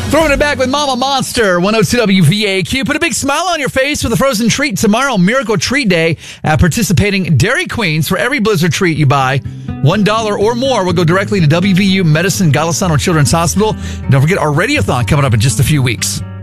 Throwing it back with Mama Monster, 102 WVAQ. Put a big smile on your face with a frozen treat tomorrow, Miracle Treat Day at participating Dairy Queens. For every Blizzard treat you buy, $1 or more will go directly to WVU Medicine Golisano Children's Hospital. And don't forget our Radiothon coming up in just a few weeks.